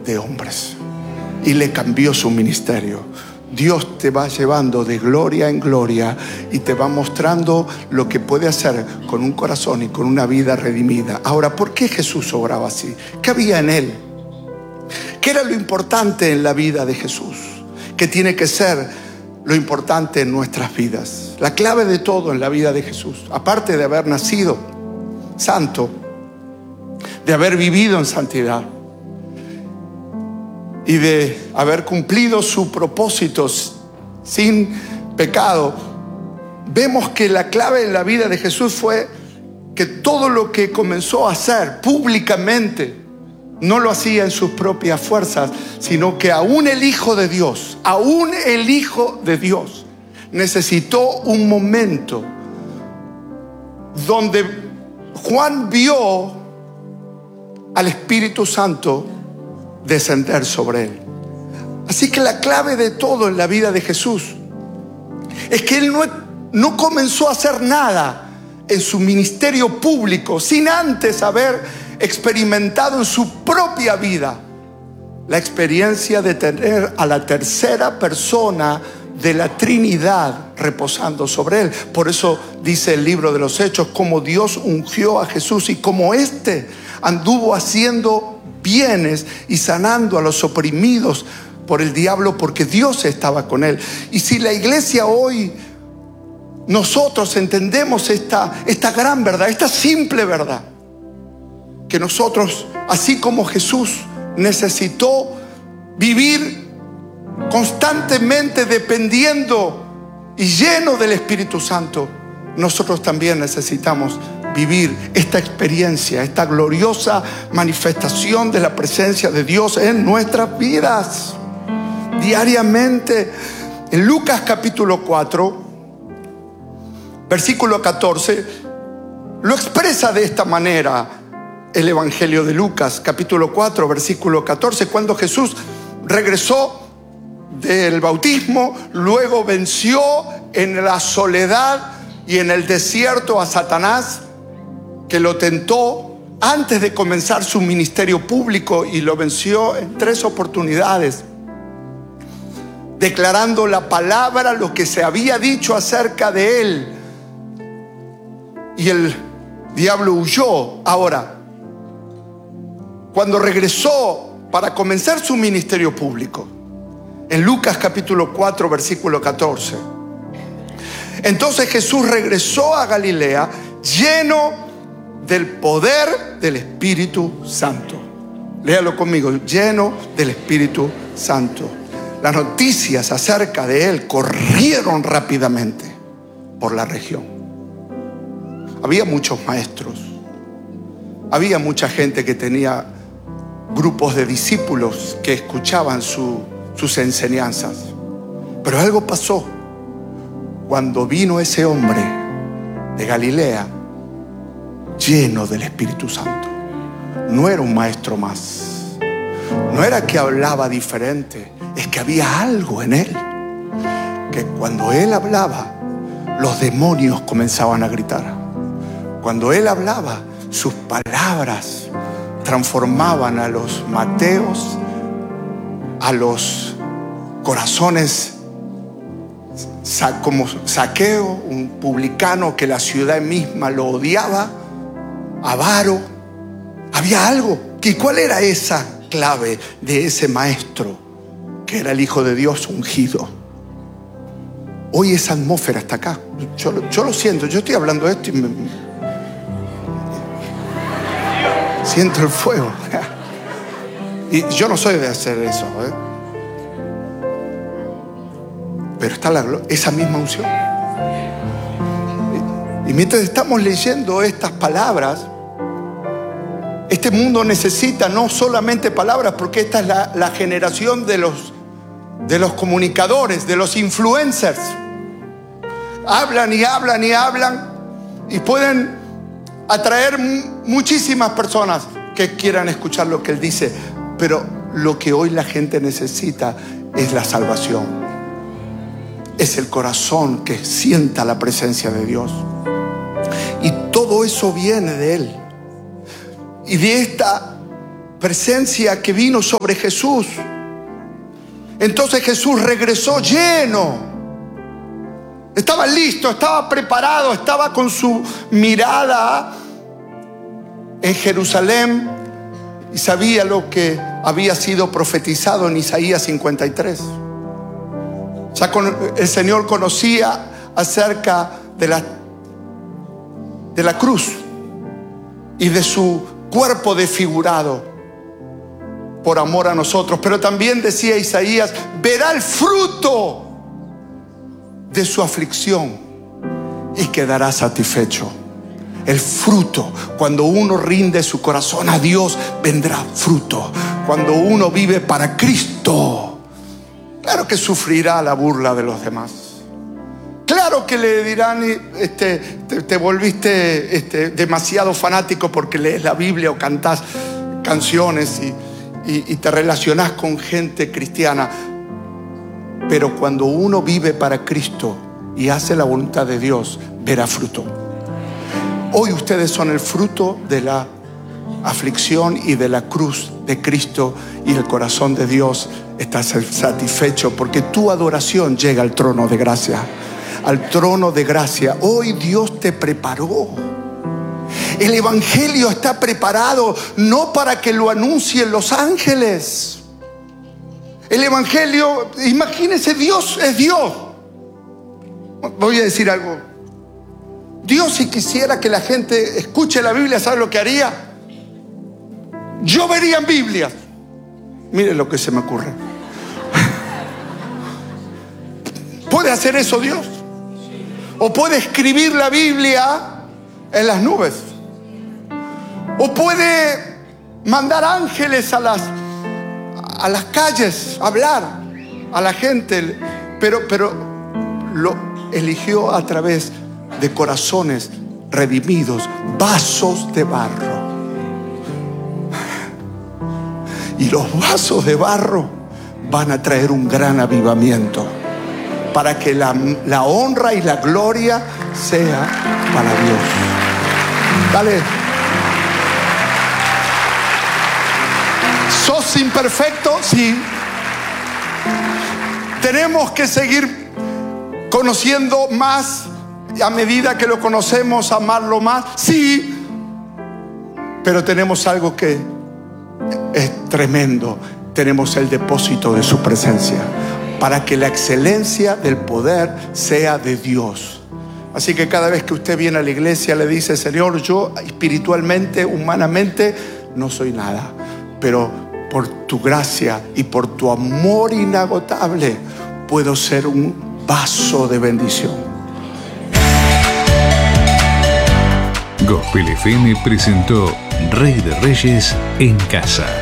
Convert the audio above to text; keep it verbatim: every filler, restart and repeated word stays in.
de hombres y le cambió su ministerio. Dios te va llevando de gloria en gloria y te va mostrando lo que puede hacer con un corazón y con una vida redimida. Ahora, ¿por qué Jesús obraba así? ¿Qué había en él? ¿Qué era lo importante en la vida de Jesús? ¿Qué tiene que ser lo importante en nuestras vidas? La clave de todo en la vida de Jesús, aparte de haber nacido santo, de haber vivido en santidad y de haber cumplido sus propósitos sin pecado, vemos que la clave en la vida de Jesús fue que todo lo que comenzó a hacer públicamente no lo hacía en sus propias fuerzas, sino que aún el Hijo de Dios, aún el Hijo de Dios necesitó un momento donde Juan vio al Espíritu Santo descender sobre él. Así que la clave de todo en la vida de Jesús es que él no, no comenzó a hacer nada en su ministerio público sin antes haber experimentado en su propia vida la experiencia de tener a la tercera persona de la Trinidad reposando sobre él. Por eso dice el libro de los Hechos cómo Dios ungió a Jesús y cómo éste anduvo haciendo bienes y sanando a los oprimidos por el diablo, porque Dios estaba con él. Y si la iglesia hoy, nosotros entendemos esta, esta gran verdad, esta simple verdad, que nosotros, así como Jesús necesitó vivir constantemente dependiendo y lleno del Espíritu Santo, nosotros también necesitamos vivir esta experiencia, esta gloriosa manifestación de la presencia de Dios en nuestras vidas diariamente. En Lucas capítulo cuatro, versículo catorce, lo expresa de esta manera el Evangelio de Lucas capítulo cuatro, versículo catorce, cuando Jesús regresó del bautismo, luego venció en la soledad y en el desierto a Satanás, que lo tentó antes de comenzar su ministerio público, y lo venció en tres oportunidades, declarando la palabra, lo que se había dicho acerca de él, y el diablo huyó. Ahora, cuando regresó para comenzar su ministerio público, en Lucas capítulo cuatro, versículo catorce, entonces Jesús regresó a Galilea lleno del poder del Espíritu Santo. Léalo conmigo: lleno del Espíritu Santo. Las noticias acerca de él corrieron rápidamente por la región. Había muchos maestros, había mucha gente que tenía grupos de discípulos que escuchaban su, sus enseñanzas. Pero algo pasó cuando vino ese hombre de Galilea lleno del Espíritu Santo. No era un maestro más, no era que hablaba diferente, es que había algo en él, que cuando él hablaba, los demonios comenzaban a gritar. Cuando él hablaba, sus palabras transformaban a los Mateos, a los corazones, como Zaqueo, un publicano que la ciudad misma lo odiaba, avaro. Había algo. ¿Y cuál era esa clave de ese maestro que era el Hijo de Dios ungido? Hoy esa atmósfera está acá. Yo, yo lo siento, yo estoy hablando de esto y me, siento el fuego. Y yo no soy de hacer eso, ¿eh? Pero está la, esa misma unción. Y, y mientras estamos leyendo estas palabras, este mundo necesita no solamente palabras, porque esta es la, la generación de los, de los comunicadores, de los influencers. Hablan y hablan y hablan y pueden atraer muchísimas personas que quieran escuchar lo que él dice. Pero lo que hoy la gente necesita es la salvación. Es el corazón que sienta la presencia de Dios. Y todo eso viene de él. Y de esta presencia que vino sobre Jesús. Entonces Jesús regresó lleno. Estaba listo, estaba preparado, estaba con su mirada en Jerusalén y sabía lo que había sido profetizado en Isaías cincuenta y tres. Ya con, el Señor conocía acerca de la, de la cruz y de su cuerpo desfigurado por amor a nosotros. Pero también decía Isaías, verá el fruto de su aflicción y quedará satisfecho. El fruto, cuando uno rinde su corazón a Dios, vendrá fruto. Cuando uno vive para Cristo, claro que sufrirá la burla de los demás. Claro que le dirán, este, te, te volviste este, demasiado fanático porque lees la Biblia o cantás canciones y, y, y te relacionás con gente cristiana. Pero cuando uno vive para Cristo y hace la voluntad de Dios, verá fruto. Hoy ustedes son el fruto de la aflicción y de la cruz de Cristo, y el corazón de Dios está satisfecho porque tu adoración llega al trono de gracia. Al trono de gracia. Hoy Dios te preparó. El evangelio está preparado no para que lo anuncien los ángeles. El evangelio, imagínense, Dios es Dios. Voy a decir algo. Dios, si quisiera que la gente escuche la Biblia, ¿sabe lo que haría? Lloverían Biblias. Miren lo que se me ocurre. ¿Puede hacer eso Dios? ¿O puede escribir la Biblia en las nubes? ¿O puede mandar ángeles a las a las calles, hablar a la gente? Pero, pero lo eligió a través de corazones redimidos, vasos de barro. Y los vasos de barro van a traer un gran avivamiento para que la, la honra y la gloria sea para Dios. Dale. ¿Sos imperfecto? Sí. Tenemos que seguir conociendo más a medida que lo conocemos, amarlo más. Sí. Pero tenemos algo que es tremendo. Tenemos el depósito de su presencia para que la excelencia del poder sea de Dios. Así que cada vez que usted viene a la iglesia le dice: Señor, yo espiritualmente, humanamente no soy nada, pero por tu gracia y por tu amor inagotable puedo ser un vaso de bendición. Gospel F M presentó Rey de Reyes en Casa.